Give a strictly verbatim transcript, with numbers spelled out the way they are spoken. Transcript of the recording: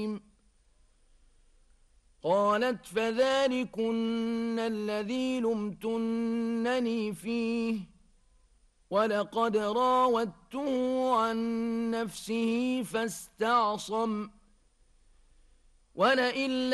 قالت فذلكن الذي لمتنني فيه ولقد راودته عن نفسه فاستعصم ولئن